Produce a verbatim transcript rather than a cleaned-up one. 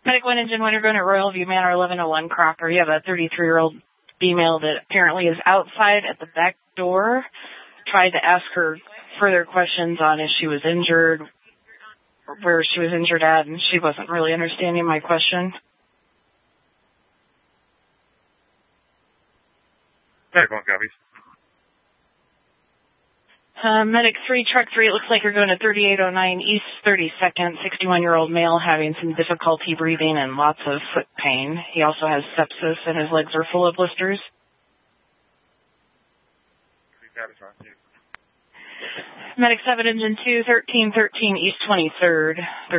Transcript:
Medic one Engine one, you're going to Royal View Manor, eleven oh one Crocker. You have a thirty-three-year-old female that apparently is outside at the back door. Tried to ask her further questions on if she was injured, where she was injured at, and she wasn't really understanding my question. Medic one copies. Uh, Medic three, Truck three, it looks like you're going to thirty-eight oh nine East thirty-second, sixty-one-year-old male having some difficulty breathing and lots of foot pain. He also has sepsis and his legs are full of blisters. Medic seven, Engine two, thirteen thirteen East twenty-third.